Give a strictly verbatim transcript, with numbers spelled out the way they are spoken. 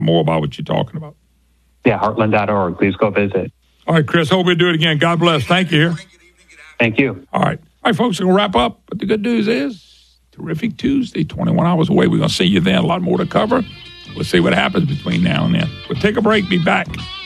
more about what you're talking about. Yeah, heartland dot org. Please go visit. All right, Chris, hope we do it again. God bless. Thank you. Thank you. All right. All right, folks, we're going to wrap up. But the good news is, terrific Tuesday, twenty-one hours away. We're going to see you then. A lot more to cover. We'll see what happens between now and then. We'll take a break. Be back.